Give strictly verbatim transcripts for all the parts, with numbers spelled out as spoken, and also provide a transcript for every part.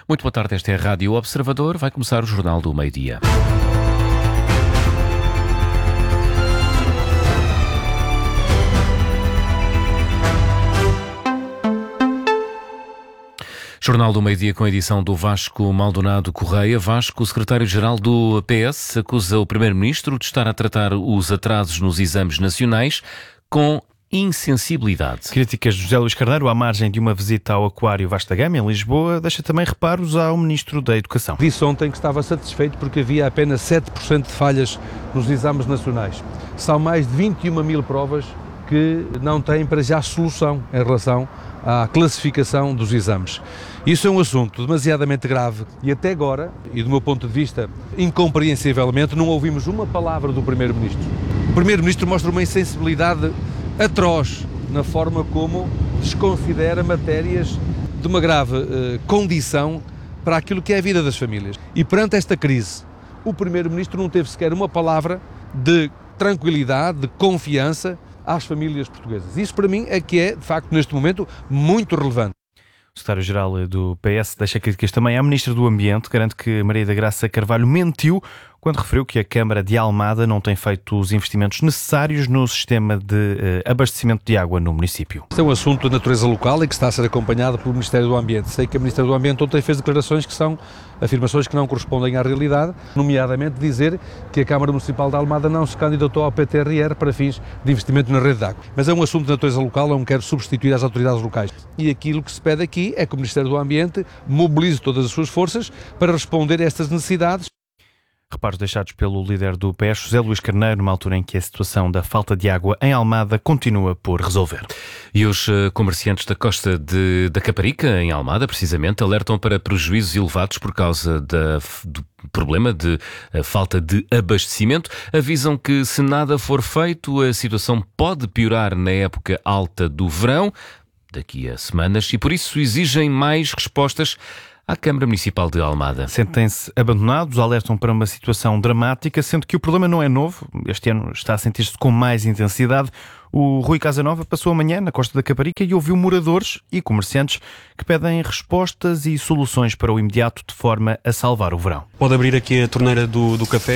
Muito boa tarde, esta é a Rádio Observador. Vai começar o Jornal do Meio-Dia. Jornal do Meio-Dia com a edição do Vasco Maldonado Correia. Vasco, o secretário-geral do P S, acusa o primeiro-ministro de estar a tratar os atrasos nos exames nacionais com insensibilidade. Críticas de José Luís Carneiro à margem de uma visita ao Aquário Vasta Gama em Lisboa deixa também reparos ao Ministro da Educação. Disse ontem que estava satisfeito porque havia apenas sete por cento de falhas nos exames nacionais. São mais de vinte e uma mil provas que não têm para já solução em relação à classificação dos exames. Isso é um assunto demasiadamente grave e até agora, e do meu ponto de vista, incompreensivelmente, não ouvimos uma palavra do Primeiro-Ministro. O Primeiro-Ministro mostra uma insensibilidade atroz na forma como desconsidera matérias de uma grave eh, condição para aquilo que é a vida das famílias. E perante esta crise, o Primeiro-Ministro não teve sequer uma palavra de tranquilidade, de confiança às famílias portuguesas. Isso para mim é que é, de facto, neste momento, muito relevante. O secretário-geral do P S deixa críticas também à Ministra do Ambiente, garante que Maria da Graça Carvalho mentiu quando referiu que a Câmara de Almada não tem feito os investimentos necessários no sistema de eh, abastecimento de água no município. Este é um assunto de natureza local e que está a ser acompanhado pelo Ministério do Ambiente. Sei que a Ministra do Ambiente ontem fez declarações que são afirmações que não correspondem à realidade, nomeadamente dizer que a Câmara Municipal de Almada não se candidatou ao P T R R para fins de investimento na rede de água. Mas é um assunto de natureza local, eu não quero substituir as autoridades locais. E aquilo que se pede aqui é que o Ministério do Ambiente mobilize todas as suas forças para responder a estas necessidades. Reparos deixados pelo líder do P S, José Luís Carneiro, numa altura em que a situação da falta de água em Almada continua por resolver. E os comerciantes da costa de, da Caparica, em Almada, precisamente, alertam para prejuízos elevados por causa da, do problema de falta de abastecimento. Avisam que, se nada for feito, a situação pode piorar na época alta do verão, daqui a semanas, e por isso exigem mais respostas à Câmara Municipal de Almada. Sentem-se abandonados, alertam para uma situação dramática, sendo que o problema não é novo. Este ano está a sentir-se com mais intensidade. O Rui Casanova passou amanhã na costa da Caparica e ouviu moradores e comerciantes que pedem respostas e soluções para o imediato de forma a salvar o verão. Pode abrir aqui a torneira do, do café?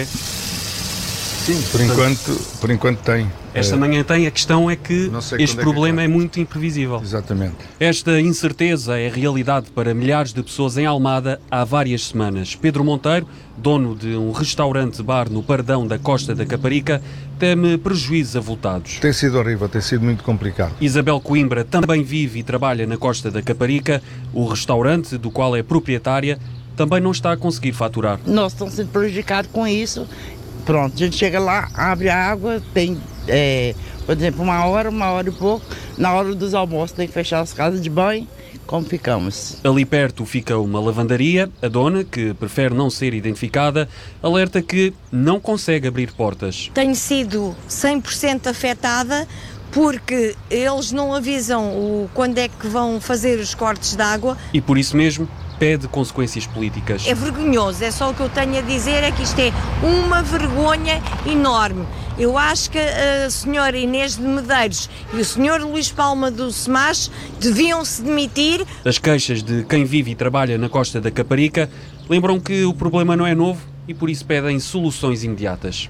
Sim, por enquanto, por enquanto tem. Esta manhã tem. A questão é que este problema é, é muito imprevisível. Exatamente. Esta incerteza é realidade para milhares de pessoas em Almada há várias semanas. Pedro Monteiro, dono de um restaurante-bar no Pardão da Costa da Caparica, teme prejuízos avultados. Tem sido horrível, tem sido muito complicado. Isabel Coimbra também vive e trabalha na Costa da Caparica. O restaurante, do qual é proprietária, também não está a conseguir faturar. Nós estamos sendo prejudicados com isso. Pronto, a gente chega lá, abre a água, tem, é, por exemplo, uma hora, uma hora e pouco. Na hora dos almoços tem que fechar as casas de banho. Como ficamos? Ali perto fica uma lavandaria. A dona, que prefere não ser identificada, alerta que não consegue abrir portas. Tenho sido cem por cento afetada porque eles não avisam o, quando é que vão fazer os cortes de água. E por isso mesmo pede consequências políticas. É vergonhoso, é só o que eu tenho a dizer, é que isto é uma vergonha enorme. Eu acho que a senhora Inês de Medeiros e o senhor Luís Palma do SEMAS deviam se demitir. As queixas de quem vive e trabalha na Costa da Caparica lembram que o problema não é novo e por isso pedem soluções imediatas.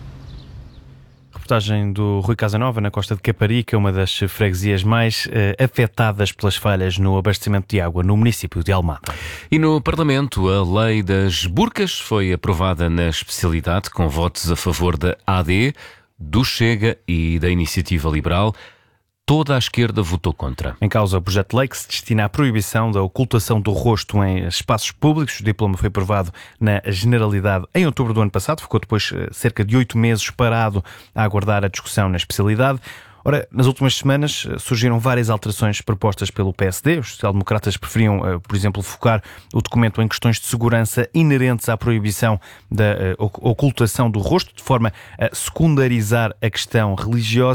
Reportagem do Rui Casanova na Costa de Caparica, uma das freguesias mais eh, afetadas pelas falhas no abastecimento de água no município de Almada. E no Parlamento, a lei das burcas foi aprovada na especialidade com votos a favor da A D, do Chega e da Iniciativa Liberal. Toda a esquerda votou contra. Em causa o projeto de lei que se destina à proibição da ocultação do rosto em espaços públicos. O diploma foi aprovado na Generalidade em outubro do ano passado. Ficou depois cerca de oito meses parado a aguardar a discussão na especialidade. Ora, nas últimas semanas surgiram várias alterações propostas pelo P S D. Os social-democratas preferiam, por exemplo, focar o documento em questões de segurança inerentes à proibição da ocultação do rosto, de forma a secundarizar a questão religiosa.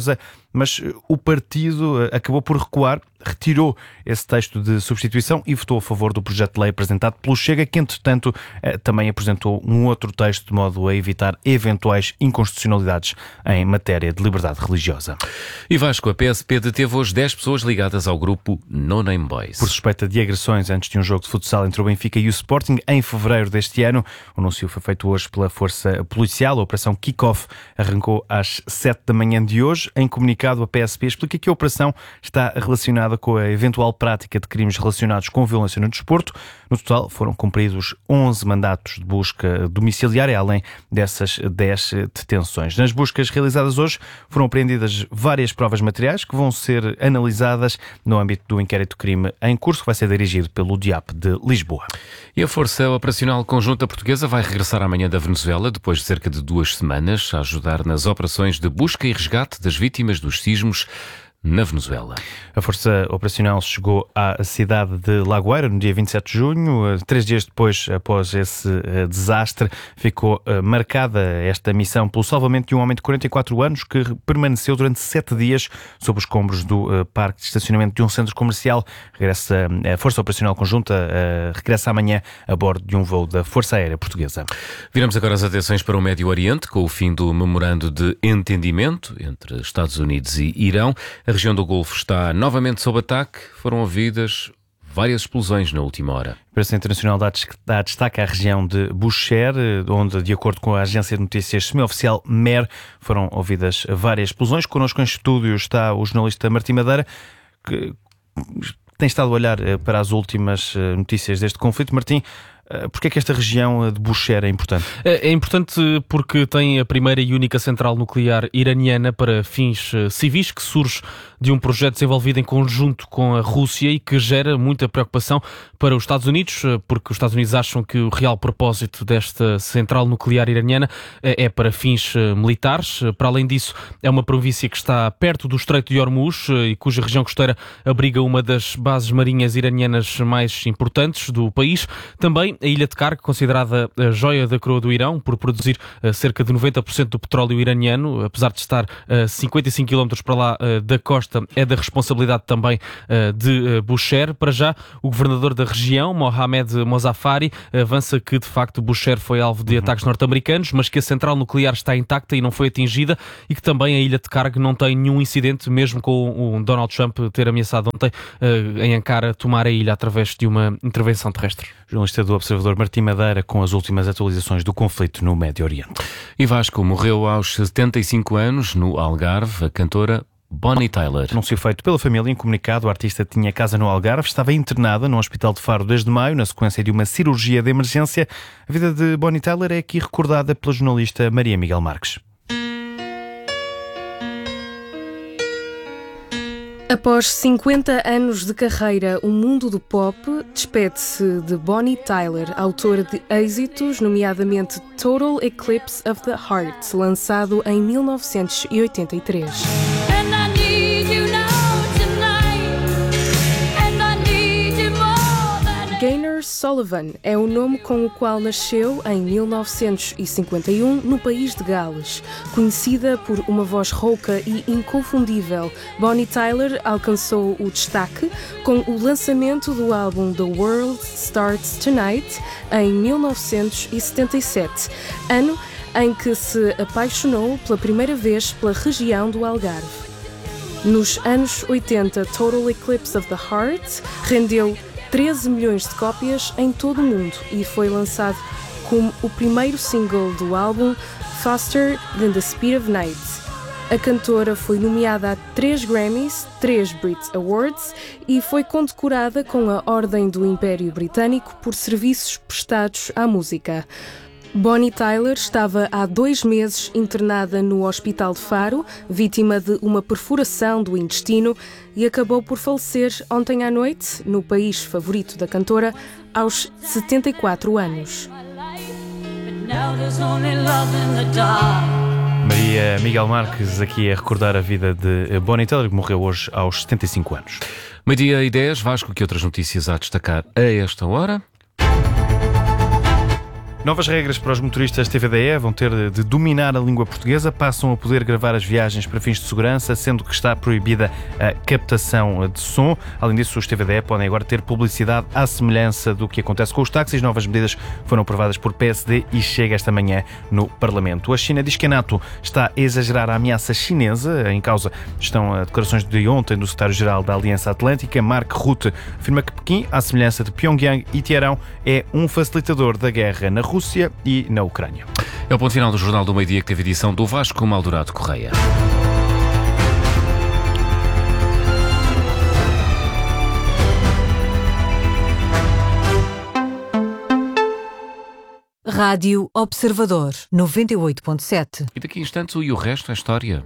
mas o partido acabou por recuar, retirou esse texto de substituição e votou a favor do projeto de lei apresentado pelo Chega, que entretanto também apresentou um outro texto de modo a evitar eventuais inconstitucionalidades em matéria de liberdade religiosa. E Vasco, a P S P deteve hoje dez pessoas ligadas ao grupo No Name Boys. Por suspeita de agressões antes de um jogo de futsal entre o Benfica e o Sporting em fevereiro deste ano. O anúncio foi feito hoje pela Força Policial. A Operação Kick-Off arrancou às sete da manhã de hoje. Em comunicado, a P S P explica que a operação está relacionada com a eventual prática de crimes relacionados com violência no desporto. No total, foram cumpridos onze mandatos de busca domiciliária, além dessas dez detenções. Nas buscas realizadas hoje, foram apreendidas várias provas materiais que vão ser analisadas no âmbito do inquérito de crime em curso, que vai ser dirigido pelo D I A P de Lisboa. E a Força Operacional Conjunta Portuguesa vai regressar amanhã da Venezuela, depois de cerca de duas semanas, a ajudar nas operações de busca e resgate das vítimas dos sismos na Venezuela. A Força Operacional chegou à cidade de Lagoeira no dia vinte e sete de junho. Três dias depois, após esse uh, desastre, ficou uh, marcada esta missão pelo salvamento de um homem de quarenta e quatro anos que permaneceu durante sete dias sob os escombros do uh, parque de estacionamento de um centro comercial. Regressa, uh, a Força Operacional Conjunta uh, regressa amanhã a bordo de um voo da Força Aérea Portuguesa. Viramos agora as atenções para o Médio Oriente, com o fim do memorando de entendimento entre Estados Unidos e Irão. A região do Golfo está novamente sob ataque. Foram ouvidas várias explosões na última hora. A Imprensa Internacional dá destaque à região de Bushehr, onde, de acordo com a agência de notícias semi-oficial M E R, foram ouvidas várias explosões. Connosco em estúdio está o jornalista Martim Madeira, que tem estado a olhar para as últimas notícias deste conflito. Martim, porquê é que esta região de Bushehr é importante? É importante porque tem a primeira e única central nuclear iraniana para fins civis, que surge de um projeto desenvolvido em conjunto com a Rússia e que gera muita preocupação para os Estados Unidos, porque os Estados Unidos acham que o real propósito desta central nuclear iraniana é para fins militares. Para além disso, é uma província que está perto do Estreito de Hormuz e cuja região costeira abriga uma das bases marinhas iranianas mais importantes do país. Também a ilha de Karg, considerada a joia da coroa do Irão, por produzir cerca de noventa por cento do petróleo iraniano, apesar de estar a cinquenta e cinco quilómetros para lá da costa, é da responsabilidade também de Bushehr. Para já, o governador da região, Mohamed Mozaffari, avança que de facto Bushehr foi alvo de ataques norte-americanos, mas que a central nuclear está intacta e não foi atingida, e que também a ilha de Karg não tem nenhum incidente, mesmo com o Donald Trump ter ameaçado ontem em Ankara tomar a ilha através de uma intervenção terrestre. Jornalista do Observador Martim Madeira, com as últimas atualizações do conflito no Médio Oriente. E Vasco, morreu aos setenta e cinco anos no Algarve a cantora Bonnie Tyler. Anúncio feito pela família. Em comunicado, a artista tinha casa no Algarve, estava internada no Hospital de Faro desde maio, na sequência de uma cirurgia de emergência. A vida de Bonnie Tyler é aqui recordada pela jornalista Maria Miguel Marques. Após cinquenta anos de carreira, o mundo do pop despede-se de Bonnie Tyler, autora de êxitos, nomeadamente Total Eclipse of the Heart, lançado em mil novecentos e oitenta e três. Gaynor Sullivan é o nome com o qual nasceu em mil novecentos e cinquenta e um no país de Gales. Conhecida por uma voz rouca e inconfundível, Bonnie Tyler alcançou o destaque com o lançamento do álbum The World Starts Tonight em mil novecentos e setenta e sete, ano em que se apaixonou pela primeira vez pela região do Algarve. Nos anos oitenta, Total Eclipse of the Heart rendeu treze milhões de cópias em todo o mundo e foi lançado como o primeiro single do álbum Faster Than the Speed of Night. A cantora foi nomeada a três Grammys, três Brit Awards e foi condecorada com a Ordem do Império Britânico por serviços prestados à música. Bonnie Tyler estava há dois meses internada no Hospital de Faro, vítima de uma perfuração do intestino, e acabou por falecer ontem à noite, no país favorito da cantora, aos setenta e quatro anos. Maria Miguel Marques aqui a recordar a vida de Bonnie Tyler, que morreu hoje aos setenta e cinco anos. Meio-dia e dez, Vasco, que outras notícias há a destacar a esta hora? Novas regras para os motoristas T V D E vão ter de dominar a língua portuguesa, passam a poder gravar as viagens para fins de segurança, sendo que está proibida a captação de som. Além disso, os T V D E podem agora ter publicidade à semelhança do que acontece com os táxis. Novas medidas foram aprovadas por P S D e chega esta manhã no Parlamento. A China diz que a NATO está a exagerar a ameaça chinesa. Em causa estão as declarações de ontem do secretário-geral da Aliança Atlântica, Mark Rutte, afirma que Pequim, à semelhança de Pyongyang e Teherão, é um facilitador da guerra na Rússia e na Ucrânia. É o ponto final do Jornal do Meio-Dia, que teve edição do Vasco Maldorado Correia. Rádio Observador, noventa e oito ponto sete. E daqui a instantes o E o Resto é História.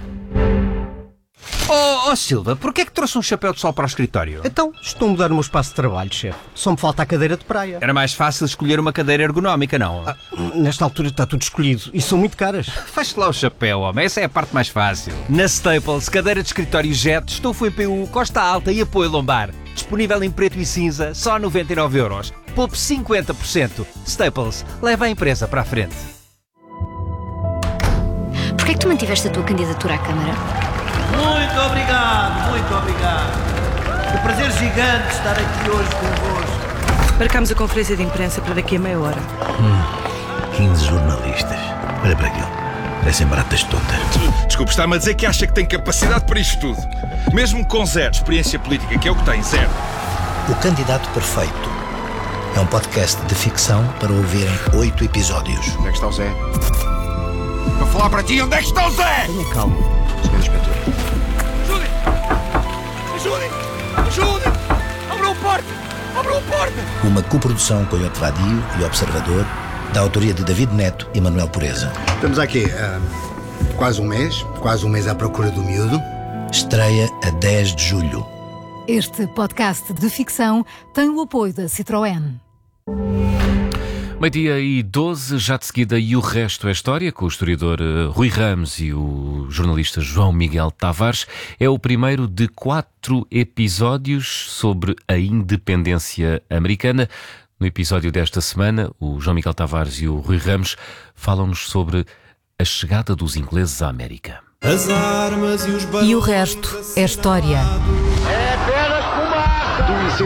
Oh, oh Silva, porquê é que trouxe um chapéu de sol para o escritório? Então, estou a mudar o meu espaço de trabalho, chefe. Só me falta a cadeira de praia. Era mais fácil escolher uma cadeira ergonómica, não? Ah, nesta altura está tudo escolhido e são muito caras. Faz-te lá o chapéu, homem. Essa é a parte mais fácil. Na Staples, cadeira de escritório Jet, estofo em P U, costa alta e apoio lombar. Disponível em preto e cinza, só noventa e nove euros. Poupe cinquenta por cento. Staples, leva a empresa para a frente. Porquê é que tu mantiveste a tua candidatura à Câmara? Muito obrigado, muito obrigado. Que prazer gigante estar aqui hoje convosco. Marcámos a conferência de imprensa para daqui a meia hora. Hum, quinze jornalistas. Olha para aquilo. Parecem baratas tontas. Desculpe, está-me a dizer que acha que tem capacidade para isto tudo. Mesmo com zero experiência política, que é o que tem, zero. O Candidato Perfeito é um podcast de ficção para ouvir em oito episódios. Onde é que está o Zé? Para falar para ti, onde é que está o Zé? Tenha calma, senhor Inspetor. Ajudem! Ajudem! Ajudem! Abram a porta! Abram a porta! Uma coprodução com o Iote Vadio e Observador, da autoria de David Neto e Manuel Pureza. Estamos aqui há uh, quase um mês, quase um mês à procura do miúdo. Estreia a dez de julho. Este podcast de ficção tem o apoio da Citroën. Meio-dia e doze, já de seguida, E o Resto é História, com o historiador uh, Rui Ramos e o jornalista João Miguel Tavares. É o primeiro de quatro episódios sobre a independência americana. No episódio desta semana, o João Miguel Tavares e o Rui Ramos falam-nos sobre a chegada dos ingleses à América. As armas e os balões. E o Resto é História. É